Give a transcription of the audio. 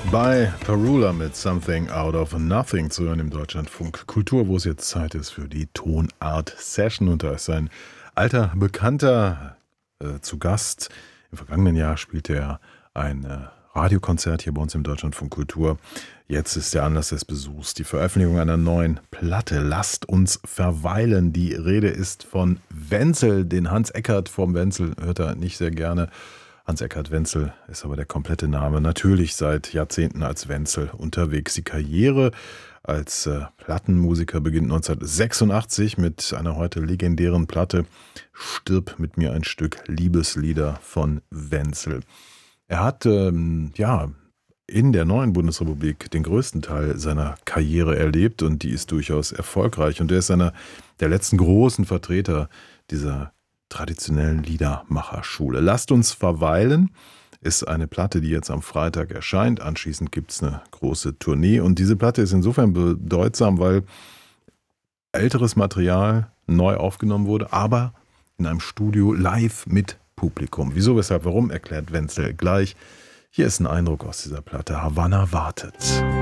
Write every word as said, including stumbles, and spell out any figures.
Bei Parula mit Something Out of Nothing zu hören im Deutschlandfunk Kultur, wo es jetzt Zeit ist für die Tonart Session. Und da ist ein alter Bekannter äh, zu Gast. Im vergangenen Jahr spielte er ein äh, Radiokonzert hier bei uns im Deutschlandfunk Kultur. Jetzt ist der Anlass des Besuchs die Veröffentlichung einer neuen Platte. Lasst uns verweilen. Die Rede ist von Wenzel. Den Hans Eckert vom Wenzel hört er nicht sehr gerne. Hans-Eckart Wenzel ist aber der komplette Name. Natürlich seit Jahrzehnten als Wenzel unterwegs. Die Karriere als äh, Plattenmusiker beginnt neunzehnhundertsechsundachtzig mit einer heute legendären Platte Stirb mit mir ein Stück Liebeslieder von Wenzel. Er hat ähm, ja in der neuen Bundesrepublik den größten Teil seiner Karriere erlebt und die ist durchaus erfolgreich. Und er ist einer der letzten großen Vertreter dieser traditionellen Liedermacherschule. Lasst uns verweilen ist eine Platte, die jetzt am Freitag erscheint. Anschließend gibt es eine große Tournee. Und diese Platte ist insofern bedeutsam, weil älteres Material neu aufgenommen wurde, aber in einem Studio live mit Publikum. Wieso, weshalb, warum, erklärt Wenzel gleich. Hier ist ein Eindruck aus dieser Platte. Havanna wartet.